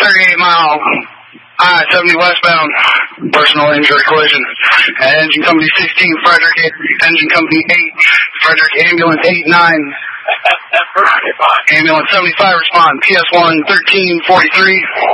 38 mile I-70 westbound, personal injury collision. Engine Company 16, Frederick, Engine Company 8, Frederick, Ambulance 89, Ambulance 75 respond, PS1 1343.